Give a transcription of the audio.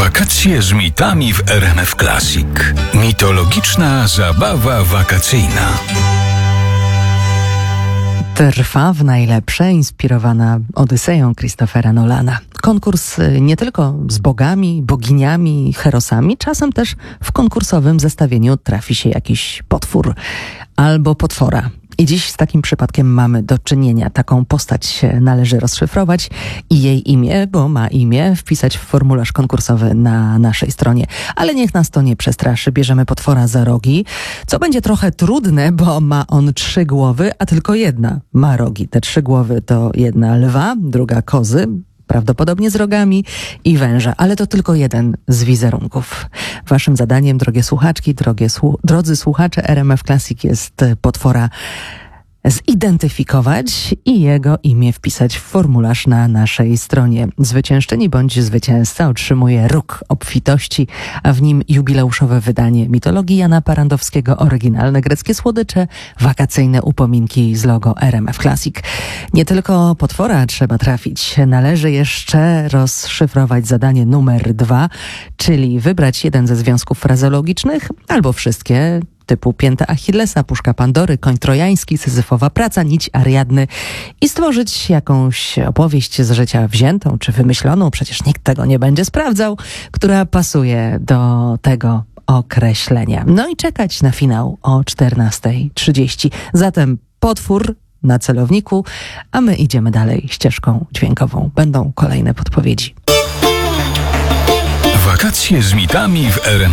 Wakacje z mitami w RMF Classic. Mitologiczna zabawa wakacyjna. Trwa w najlepsze, inspirowana Odyseją Christophera Nolana. Konkurs nie tylko z bogami, boginiami, herosami, czasem też w konkursowym zestawieniu trafi się jakiś potwór albo potwora. I dziś z takim przypadkiem mamy do czynienia. Taką postać należy rozszyfrować i jej imię, bo ma imię, wpisać w formularz konkursowy na naszej stronie. Ale niech nas to nie przestraszy. Bierzemy potwora za rogi, co będzie trochę trudne, bo ma on 3 głowy, a tylko jedna ma rogi. Te 3 głowy to jedna lwa, druga kozy, prawdopodobnie z rogami, i węża, ale to tylko jeden z wizerunków. Waszym zadaniem, drogie słuchaczki, drodzy słuchacze RMF Classic, jest potwora zidentyfikować i jego imię wpisać w formularz na naszej stronie. Zwyciężczyni bądź zwycięzca otrzymuje róg obfitości, a w nim jubileuszowe wydanie mitologii Jana Parandowskiego, oryginalne greckie słodycze, wakacyjne upominki z logo RMF Classic. Nie tylko potwora trzeba trafić, należy jeszcze rozszyfrować zadanie numer 2, czyli wybrać jeden ze związków frazeologicznych albo wszystkie, typu pięta Achillesa, puszka Pandory, koń trojański, syzyfowa praca, nić Ariadny, i stworzyć jakąś opowieść z życia wziętą czy wymyśloną, przecież nikt tego nie będzie sprawdzał, która pasuje do tego określenia. No i czekać na finał o 14:30. Zatem potwór na celowniku, a my idziemy dalej ścieżką dźwiękową. Będą kolejne podpowiedzi. Wakacje z mitami w RMF